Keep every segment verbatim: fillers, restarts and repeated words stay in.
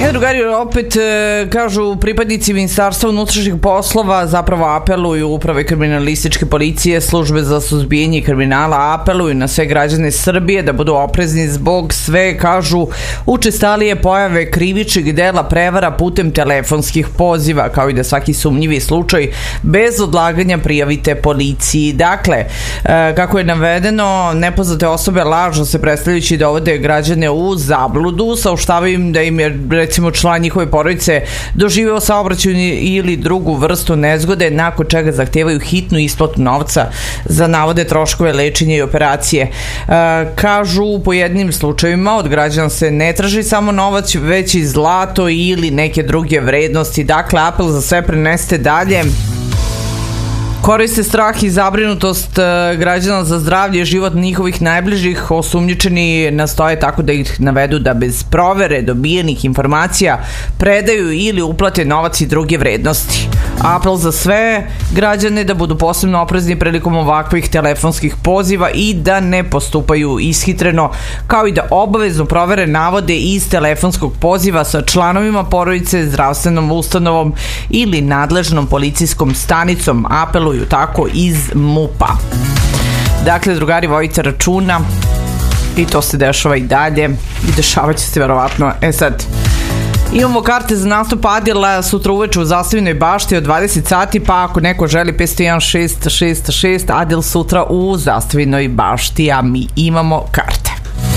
E, drugari, opet e, kažu pripadnici Ministarstva unutrašnjih poslova zapravo apeluju uprave kriminalističke policije, službe za suzbijanje kriminala apeluju na sve građane Srbije da budu oprezni zbog sve, kažu, učestalije pojave krivičnih dela prevara putem telefonskih poziva, kao i da svaki sumnjivi slučaj bez odlaganja prijavite policiji. Dakle, e, kako je navedeno, nepoznate osobe lažno se predstavljajući dovode građane u zabludu, saopštavaju im da im je recimo član njihove porodice doživeo saobraćajnu ili drugu vrstu nezgode, nakon čega zahtevaju hitnu isplatu novca za navode troškove lečenja i operacije. E, kažu u pojednim slučajevima od građana se ne traži samo novac, već i zlato ili neke druge vrednosti. Dakle, apel za sve prenesite dalje. Koriste strah i zabrinutost građana za zdravlje i život njihovih najbližih. Osumnjičeni nastoje tako da ih navedu da bez provere dobijenih informacija predaju ili uplate novac i druge vrednosti. Apel za sve građane da budu posebno oprezni prilikom ovakvih telefonskih poziva i da ne postupaju ishitreno, kao i da obavezno provere navode iz telefonskog poziva sa članovima porodice, zdravstvenom ustanovom ili nadležnom policijskom stanicom. Apelu tako iz MUP-a. Dakle, drugari, vojite računa i to se dešava i dalje i dešavat će se verovatno. E sad, imamo karte za nastup Adila sutra uveče u Zastavinoj bašti od dvadeset sati, pa ako neko želi petsto jedan šest šest šest, Adil sutra u Zastavinoj bašti, a mi imamo karte.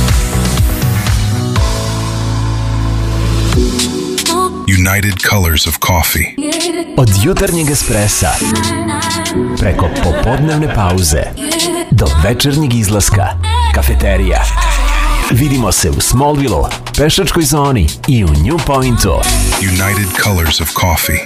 United Colors of Coffee. Od jutarnjeg espressa preko popodnevne pauze do večernjeg izlaska, kafeterija. Vidimo se u Smallville, pešačkoj zoni i u New Pointu. United Colors of Coffee.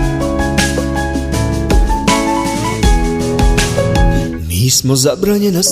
Mi smo zabranjena